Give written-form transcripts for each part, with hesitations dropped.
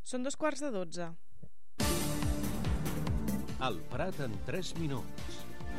Són 11:45. El Prat en 3 minuts.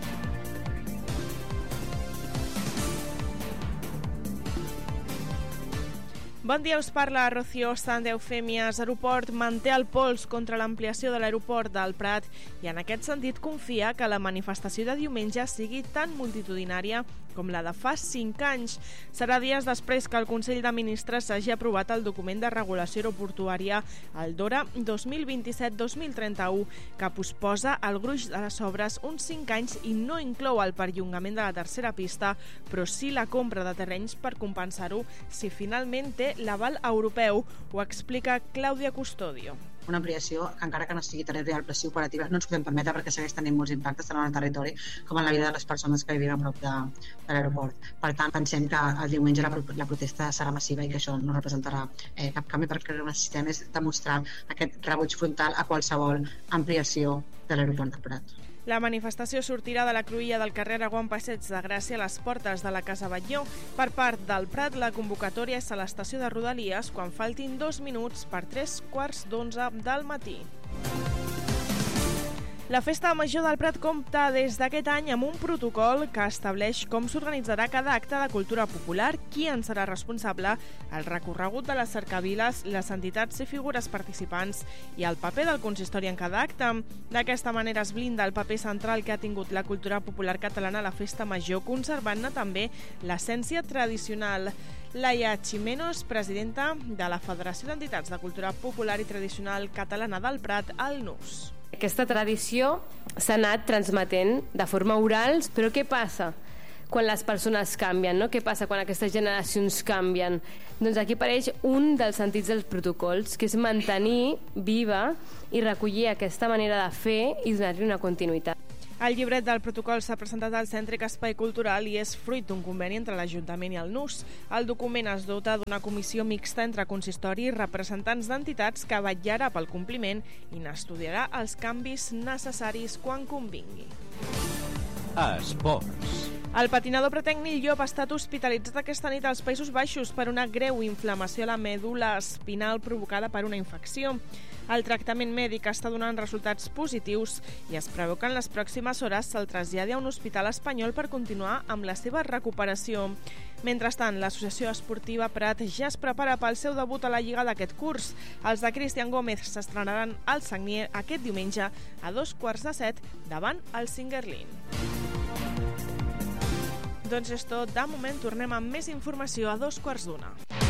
Bon dia, us parla Rocío San de Eufèmies. Aeroport manté el pols contra l'ampliació de l'aeroport del Prat i en aquest sentit confia que la manifestació de diumenge sigui tan multitudinària com la de fa 5 anys. Serà dies després que el Consell de Ministres hagi aprovat el document de regulació aeroportuària, el DORA 2027-2031, que posposa el gruix de les obres uns 5 anys i no inclou el perllongament de la tercera pista, però sí la compra de terrenys per compensar-ho si finalment té l'aval europeu. Ho explica Clàudia Custodio. Una ampliació que encara que no sigui territorial i operativa no ens podem permetre perquè segueix tenint molts impactes tant en el territori com en la vida de les persones que vivim a prop de l'aeroport. Per tant, pensem que el diumenge la protesta serà massiva i que això no representarà cap canvi, perquè el que necessitem és demostrar aquest rebuig frontal a qualsevol ampliació de l'aeroport del Prat. La manifestació sortirà de la cruïlla del carrer Araguant Passeig de Gràcia a les portes de la Casa Batlló. Per part del Prat, la convocatòria és a l'estació de Rodalies quan faltin 2 minuts per 11:45 del matí. La Festa Major del Prat compta des d'aquest any amb un protocol que estableix com s'organitzarà cada acte de cultura popular, qui en serà responsable, el recorregut de les cercaviles, les entitats i figures participants i el paper del consistori en cada acte. D'aquesta manera es blinda el paper central que ha tingut la cultura popular catalana a la Festa Major, conservant-ne també l'essència tradicional. Laia Ximenos, presidenta de la Federació d'Entitats de Cultura Popular i Tradicional Catalana del Prat, al NUS. Aquesta tradició s'ha anat transmetent de forma oral, però què passa quan les persones canvien, no? Què passa quan aquestes generacions canvien? Doncs aquí apareix un dels sentits dels protocols, que és mantenir viva i recollir aquesta manera de fer i donar-li una continuïtat. El llibret del protocol s'ha presentat al Cèntric Espai Cultural i és fruit d'un conveni entre l'Ajuntament i el NUS. El document es dota d'una comissió mixta entre consistori i representants d'entitats que vetllarà pel compliment i n'estudiarà els canvis necessaris quan convingui. Esports. El patinador pretenc Nil Llop ha estat hospitalitzat aquesta nit als Països Baixos per una greu inflamació a la medul·la espinal provocada per una infecció. El tractament mèdic està donant resultats positius i es preveu que en les pròximes hores se'l traslladi a un hospital espanyol per continuar amb la seva recuperació. Mentrestant, l'Associació Esportiva Prat ja es prepara pel seu debut a la Lliga d'aquest curs. Els de Cristian Gómez s'estrenaran al Sagnier aquest diumenge a 6:45 davant el Singuerlín. Doncs és tot. De moment tornem amb més informació a 2:15.